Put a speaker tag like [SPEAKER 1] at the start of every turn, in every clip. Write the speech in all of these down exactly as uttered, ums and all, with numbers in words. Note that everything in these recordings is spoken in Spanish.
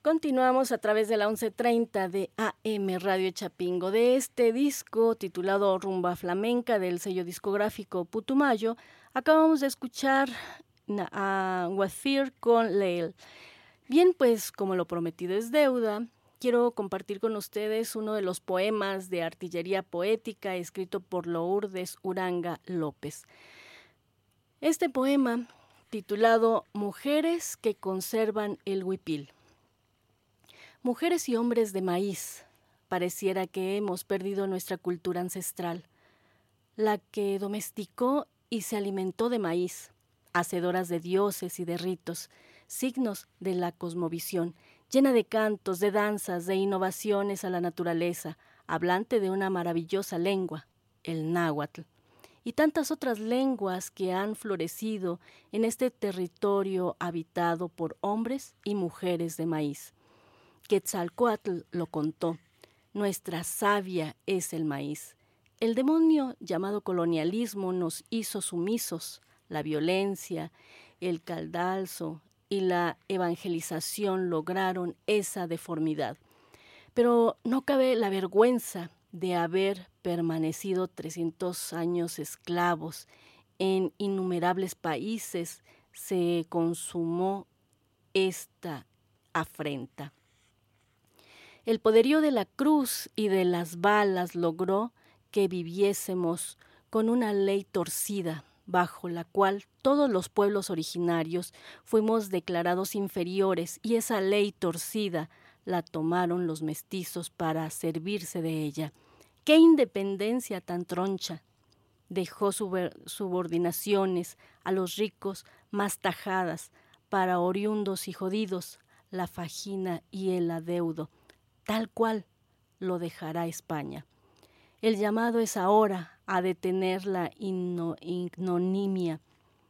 [SPEAKER 1] Continuamos a través de la once treinta de A M Radio Chapingo. De este disco titulado Rumba Flamenca del sello discográfico Putumayo, acabamos de escuchar a Wazir con Leil. Bien, pues como lo prometido es deuda, quiero compartir con ustedes uno de los poemas de artillería poética escrito por Lourdes Uranga López. Este poema, titulado Mujeres que conservan el huipil. Mujeres y hombres de maíz, pareciera que hemos perdido nuestra cultura ancestral, la que domesticó y se alimentó de maíz, hacedoras de dioses y de ritos, signos de la cosmovisión, llena de cantos, de danzas, de innovaciones a la naturaleza, hablante de una maravillosa lengua, el náhuatl, y tantas otras lenguas que han florecido en este territorio habitado por hombres y mujeres de maíz. Quetzalcóatl lo contó, nuestra savia es el maíz. El demonio llamado colonialismo nos hizo sumisos, la violencia, el caldalzo y la evangelización lograron esa deformidad. Pero no cabe la vergüenza de haber permanecido trescientos años esclavos. En innumerables países se consumó esta afrenta. El poderío de la cruz y de las balas logró que viviésemos con una ley torcida, bajo la cual todos los pueblos originarios fuimos declarados inferiores, y esa ley torcida la tomaron los mestizos para servirse de ella. ¡Qué independencia tan troncha! Dejó subordinaciones a los ricos más tajadas, para oriundos y jodidos, la fajina y el adeudo, tal cual lo dejará España. El llamado es ahora a detener la ignominia.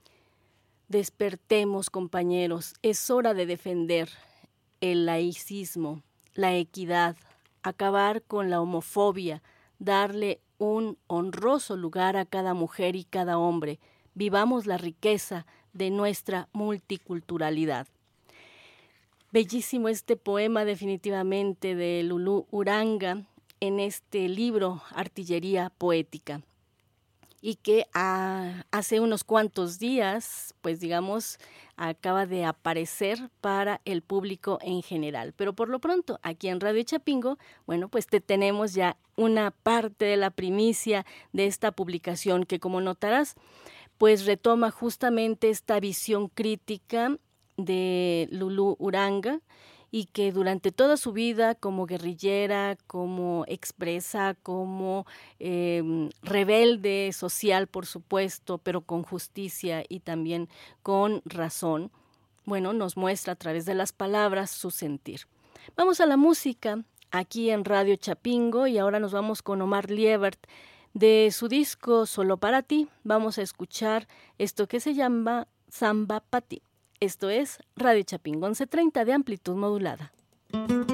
[SPEAKER 1] Despertemos, compañeros, es hora de defender el laicismo, la equidad, acabar con la homofobia, darle un honroso lugar a cada mujer y cada hombre. Vivamos la riqueza de nuestra multiculturalidad. Bellísimo este poema definitivamente de Lulú Uranga en este libro Artillería Poética, y que ah, hace unos cuantos días, pues digamos, acaba de aparecer para el público en general. Pero por lo pronto, aquí en Radio Chapingo, bueno, pues te tenemos ya una parte de la primicia de esta publicación que, como notarás, pues retoma justamente esta visión crítica de Lulú Uranga, y que durante toda su vida como guerrillera, como expresa, como eh, rebelde social, por supuesto, pero con justicia y también con razón, bueno, nos muestra a través de las palabras su sentir. Vamos a la música aquí en Radio Chapingo, y ahora nos vamos con Omar Liebert. De su disco Solo para ti, vamos a escuchar esto que se llama Samba pa' ti. Esto es Radio Chapingo, once treinta de amplitud modulada.